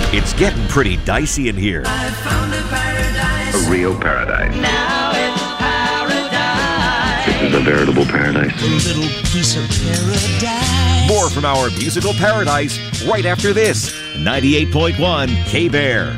It's getting pretty dicey in here. I found a paradise. A real paradise. Now it's paradise. This is a veritable paradise. A little piece of paradise. More from our musical paradise right after this. 98.1 K-Bear.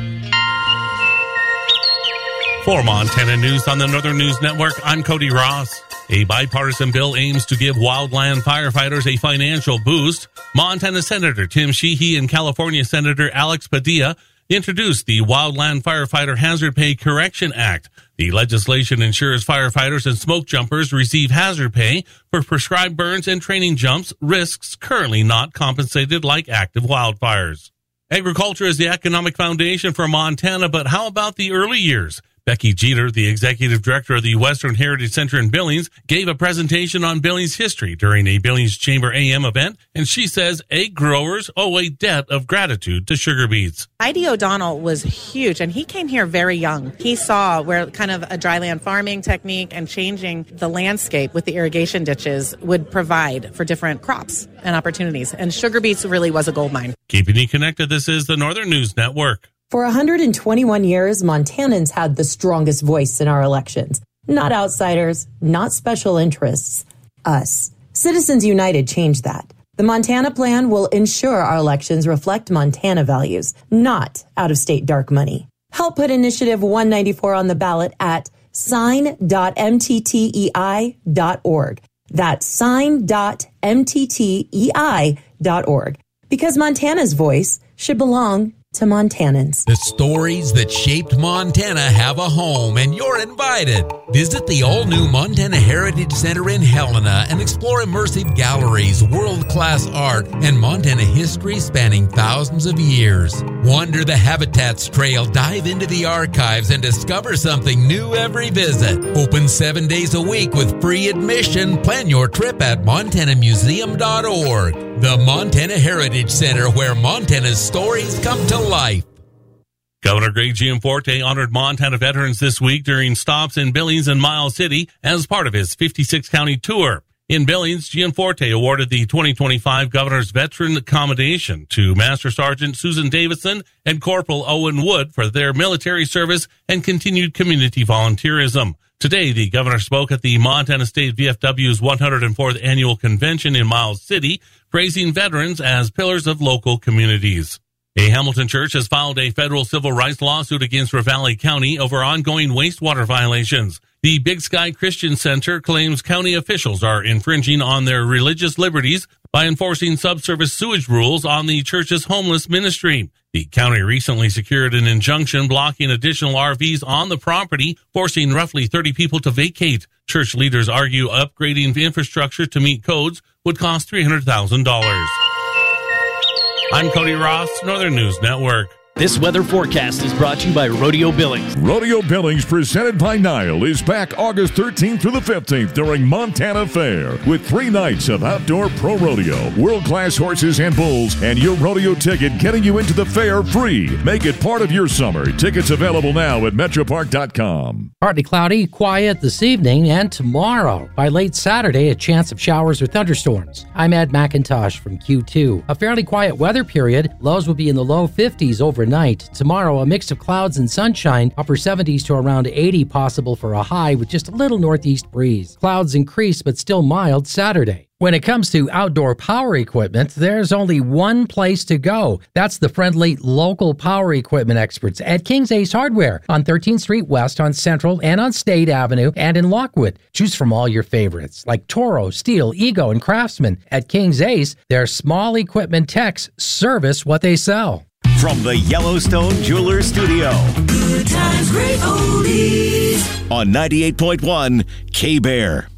For Montana News on the Northern News Network, I'm Cody Ross. A bipartisan bill aims to give wildland firefighters a financial boost. Montana Senator Tim Sheehy and California Senator Alex Padilla introduced the Wildland Firefighter Hazard Pay Correction Act. The legislation ensures firefighters and smoke jumpers receive hazard pay for prescribed burns and training jumps, risks currently not compensated like active wildfires. Agriculture is the economic foundation for Montana, but how about the early years? Becky Jeter, the executive director of the Western Heritage Center in Billings, gave a presentation on Billings history during a Billings Chamber AM event, and she says egg growers owe a debt of gratitude to sugar beets. I.D. O'Donnell was huge, and he came here very young. He saw where kind of a dryland farming technique and changing the landscape with the irrigation ditches would provide for different crops and opportunities, and sugar beets really was a gold mine. Keeping you connected, this is the Northern News Network. For 121 years, Montanans had the strongest voice in our elections. Not outsiders, not special interests, us. Citizens United changed that. The Montana Plan will ensure our elections reflect Montana values, not out-of-state dark money. Help put Initiative 194 on the ballot at sign.mttei.org. That's sign.mttei.org. Because Montana's voice should belong to Montanans. The stories that shaped Montana have a home, and you're invited. Visit the all-new Montana Heritage Center in Helena and explore immersive galleries, world-class art, and Montana history spanning thousands of years. Wander the Habitats Trail, dive into the archives, and discover something new every visit. Open 7 days a week with free admission. Plan your trip at montanamuseum.org. The Montana Heritage Center, where Montana's stories come to life. Governor Greg Gianforte honored Montana veterans this week during stops in Billings and Miles City as part of his 56-county tour. In Billings, Gianforte awarded the 2025 Governor's Veteran Commendation to Master Sergeant Susan Davison and Corporal Owen Wood for their military service and continued community volunteerism. Today, the governor spoke at the Montana State VFW's 104th Annual Convention in Miles City, praising veterans as pillars of local communities. A Hamilton church has filed a federal civil rights lawsuit against Ravalli County over ongoing wastewater violations. The Big Sky Christian Center claims county officials are infringing on their religious liberties by enforcing subsurface sewage rules on the church's homeless ministry. The county recently secured an injunction blocking additional RVs on the property, forcing roughly 30 people to vacate. Church leaders argue upgrading infrastructure to meet codes would cost $300,000. I'm Cody Ross, Northern News Network. This weather forecast is brought to you by Rodeo Billings. Rodeo Billings, presented by Nile, is back August 13th through the 15th during Montana Fair with 3 nights of outdoor pro rodeo, world-class horses and bulls, and your rodeo ticket getting you into the fair free. Make it part of your summer. Tickets available now at metropark.com. Partly cloudy, quiet this evening and tomorrow. By late Saturday, a chance of showers or thunderstorms. I'm Ed McIntosh from Q2. A fairly quiet weather period. Lows will be in the low 50s overnight. Tomorrow, a mix of clouds and sunshine, upper 70s to around 80 possible for a high with just a little northeast breeze. Clouds increase but still mild Saturday. When it comes to outdoor power equipment, there's only one place to go. That's the friendly local power equipment experts at King's Ace Hardware on 13th Street West on Central and on State Avenue and in Lockwood. Choose from all your favorites like Toro, Steel, Ego, and Craftsman. At King's Ace, their small equipment techs service what they sell. From the Yellowstone Jewelers Studio. Good times, great oldies. On 98.1 K-Bear.